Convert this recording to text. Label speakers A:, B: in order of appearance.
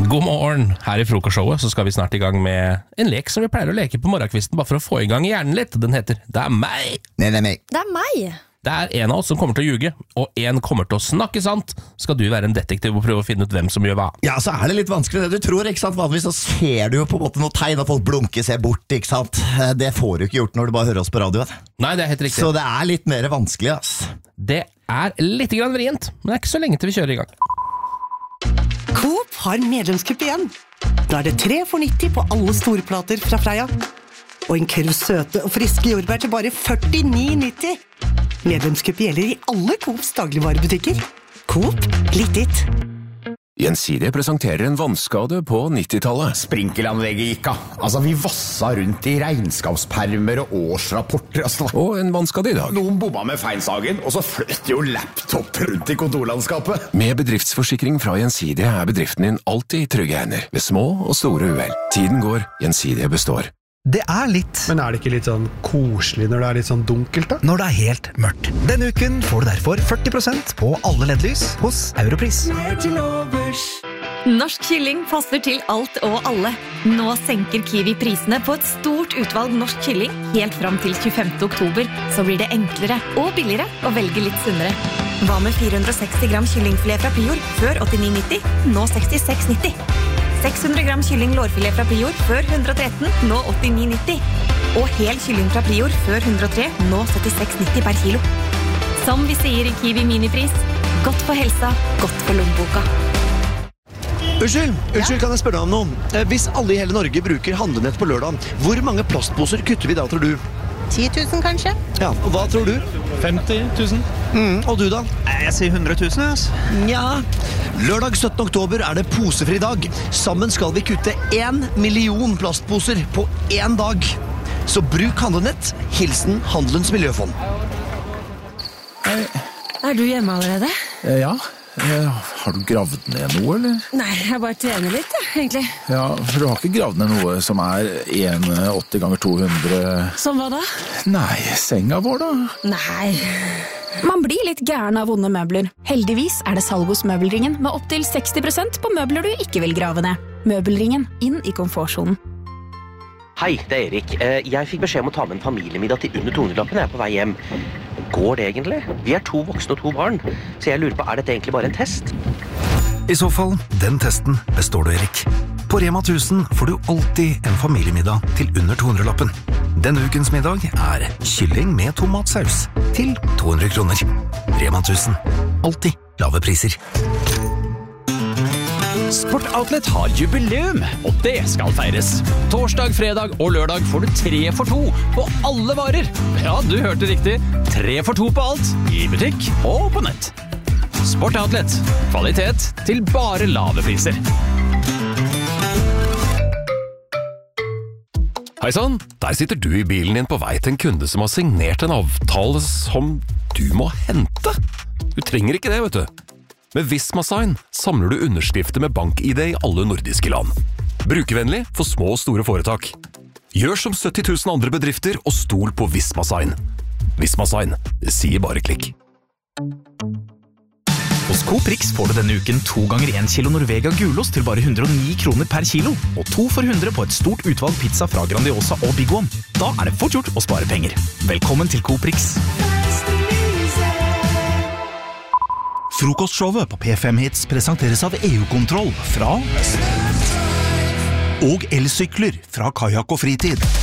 A: God morgen, her I frokostshowet så skal vi snart I gang med en lek som vi pleier å leke på morgenkvisten bare for å få I gang hjernen litt. Den heter Det er meg.
B: Nei, det er meg.
C: Det er meg.
A: Det er en av oss som kommer til å ljuge, og en kommer til å snakke sant. Skal du være en detektiv og prøve å finne ut hvem som gjør hva?
B: Ja, så er det litt vanskelig det du tror, ikke sant? Vanligvis så ser du jo på en måte noe tegn, at folk blunker seg bort, ikke sant? Det får du ikke gjort når du bare hører oss på radioen.
A: Nei, det er helt riktig.
B: Så det er litt mer vanskelig, ass.
A: Det er litt grann vrient, men det er ikke så lenge til vi kjører I gang.
D: Coop har medlemskupp igjen. Da er det 3 for 90 på alle storplater fra Freia. Og en kurv søte og friske jordbær til bare 49,90. Medlemskupp gjelder I alle Coops dagligvarebutikker. Coop, litt ditt.
E: Gjensidige presenterer en vannskade på 90-tallet.
F: Sprinkelanlegget gikk av. Altså, vi vassa rundt I regnskapspermer og årsrapporter. Altså.
E: Og en vannskade I dag.
F: Noen bomma med feinsagen, og så fløt jo laptop rundt I kontorlandskapet.
E: Med bedriftsforsikring fra Gjensidige er bedriften din alltid I trygge hender, ved små og store uhell. Tiden går, Gjensidige består.
G: Det er litt.
H: Men er det ikke litt sånn koselig når det er litt sånn dunkelt da?
G: Når det er helt mørkt. Denne uken får du derfor 40% på alle LED-lys hos Europris.
I: Norsk kylling passer til alt og alle. Nå senker Kiwi prisene på et stort utvalg norsk kylling helt fram til 25. oktober. Så blir det enklere og billigere å velge litt sunnere. Hva med 460 gram kyllingfilet fra Prior før 89,90, nå 66,90. 600 gram kylling lårfilet fra Prior før 113, nå 89,90. Og hel kylling fra Prior før 103, nå 76,90 per kilo. Som vi sier I Kiwi minipris, godt for helsa, godt for lommeboka.
J: Unnskyld, kan jeg spørre deg om noe? Hvis alle I hele Norge bruker handlenett på lørdag, hvor mange plastposer kutter vi da, tror du?
C: 10 000 kanskje?
J: Ja, og hva tror du?
H: 50 000.
J: Og du da?
G: Jeg sier 100 000, ass.
J: Ja, lørdag 17. oktober er det posefri dag. Sammen skal vi kutte 1 million plastposer på 1 dag. Så bruk handlenett, hilsen Handelens Miljøfond.
I: Er du hjemme allerede?
E: Ja, har du gravd ned noe, eller?
I: Nei, jeg bare trener litt, egentlig.
E: Ja, for du har ikke gravd ned noe som er 1,80 ganger 200...
I: Som hva da?
E: Nei, senga vår da?
I: Nei.
K: Man blir litt gæren av vonde møbler. Heldigvis er det salg hos Møbelringen med opp til 60% på møbler du ikke vil grave ned. Møbelringen, inn I komfortsonen.
L: Hei, det er Erik. Jeg fikk beskjed om å ta med en familiemiddag til under 200-lappen jeg på vei hjem. Går det egentlig? Vi er 2 voksne og 2 barn, så jeg lurer på, er dette egentlig bare en test?
G: I så fall, den testen består du, Erik. På Rema 1000 får du alltid en familiemiddag til under 200-lappen. Denne ukens middag er kylling med tomatsaus til 200 kroner. Rema 1000. Alltid lave priser.
M: Sport Outlet har jubileum, og det skal feires. Torsdag, fredag og lørdag får du 3 for 2 på alle varer. Ja, du hørte riktig. 3 for 2 på alt, I butikk og på nett. Sport Outlet. Kvalitet til bare lave priser.
E: Hei sann, der sitter du I bilen din på vei til en kunde som har signert en avtale som du må hente. Du trenger ikke det, vet du. Med Visma Sign samler du underskrifter med bank-ID I alle nordiske land. Brukervennlig for små og store foretak. Gjør som 70 000 andre bedrifter og stol på Visma Sign. Visma Sign, det sier bare klikk.
M: Hos Coop Rix får du denne uken 2 ganger 1 kilo Norvega gulost til bare 109 kroner per kilo, og 2 for 100 på et stort utvalg pizza fra Grandiosa og Big One. Da er det fort gjort å spare penger. Velkommen til Coop Rix.
G: Frokostshowet på P5 Hits presenteres av EU-kontroll fra og elsykler fra Kajak og Fritid.